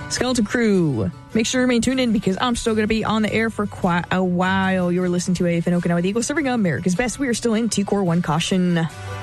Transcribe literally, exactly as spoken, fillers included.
Skeleton Crew, make sure to remain tuned in because I'm still going to be on the air for quite a while. You're listening to A F N Okinawa, the Eagle, serving America's best. We are still in T-Core one Caution.